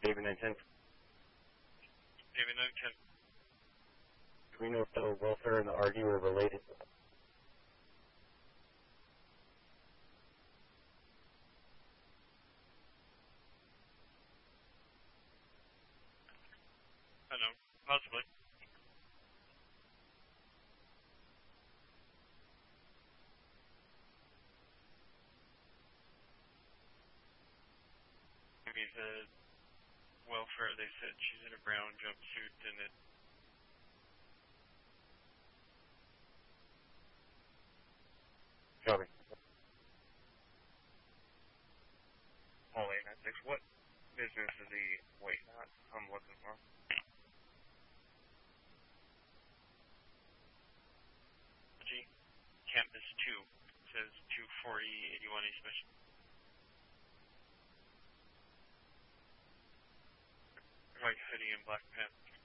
David 910. David 910. Do we know if the welfare and the RD were related? I don't know. Possibly. Maybe the welfare, they said she's in a brown jumpsuit and it... Copy. Only 96. What business is he waiting at? I'm looking for. G. Campus 2. It says 240 81 East Mission. White hoodie and black pants.